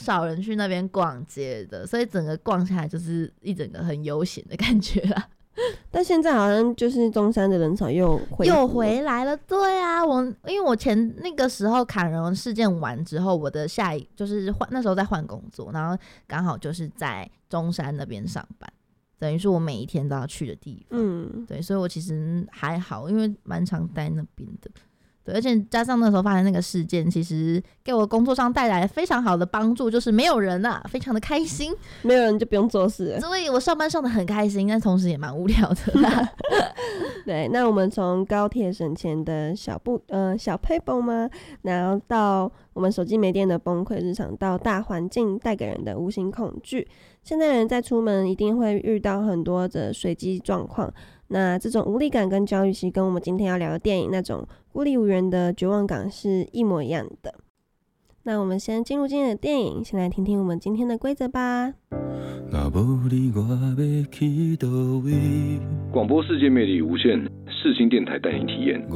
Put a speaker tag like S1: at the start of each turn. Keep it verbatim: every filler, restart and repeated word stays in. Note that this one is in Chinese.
S1: 少人去那边逛街的，所以整个逛下来就是一整个很悠闲的感觉啦。
S2: 但现在好像就是中山的人潮又回
S1: 又回来了，对啊，我因为我前那个时候砍人事件完之后，我的下一就是换那时候在换工作，然后刚好就是在中山那边上班，等于是我每一天都要去的地方。嗯，对，所以我其实还好，因为蛮常待那边的。对，而且加上那时候发生那个事件，其实给我工作上带来非常好的帮助，就是没有人啊，非常的开心，
S2: 没有人就不用做事了，
S1: 所以我上班上的很开心，但同时也蛮无聊的啦。
S2: 对，那我们从高铁省钱的小步呃小撇步吗，然后到我们手机没电的崩溃日常，到大环境带给人的无形恐惧。现在人在出门一定会遇到很多的随机状况，那这种无力感跟焦虑其实跟我们今天要聊的电影那种孤立无援的绝望感是一模一样的。那我们先进入今天的电影，先来听听我们今天的规则吧。
S3: 广播世界魅力无限，世新电台带你体验。